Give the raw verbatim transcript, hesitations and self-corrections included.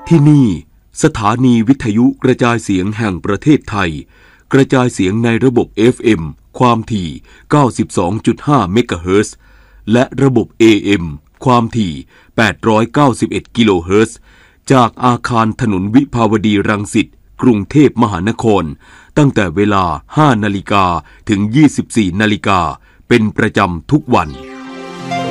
ที่นี่สถานีวิทยุกระจายเสียงแห่งประเทศไทยกระจายเสียงในระบบ เอฟ เอ็ม ความถี่ เก้าสิบสองจุดห้า เมกะเฮิรตซ์และระบบ เอ เอ็ม ความถี่ แปดร้อยเก้าสิบเอ็ด กิโลเฮิรตซ์จากอาคารถนนวิภาวดีรังสิตกรุงเทพมหานครตั้งแต่เวลา ห้านาฬิกา ถึง ยี่สิบสี่นาฬิกาเป็นประจำทุกวัน